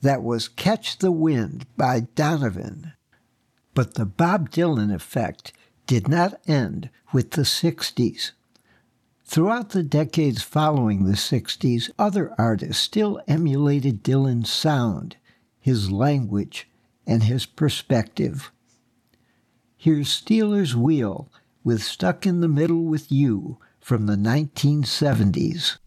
That was Catch the Wind by Donovan. But the Bob Dylan effect did not end with the 60s. Throughout the decades following the 60s, other artists still emulated Dylan's sound, his language, and his perspective. Here's Stealers Wheel with Stuck in the Middle with You from the 1970s.